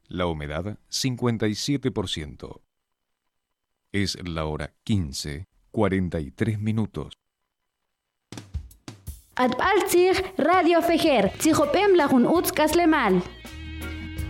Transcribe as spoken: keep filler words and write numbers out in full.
La humedad cincuenta y siete por ciento. Es la hora quince, cuarenta y tres minutos. Atbaltzig Radio Fejer, Tzijopem Lagun Utz Kaslemal.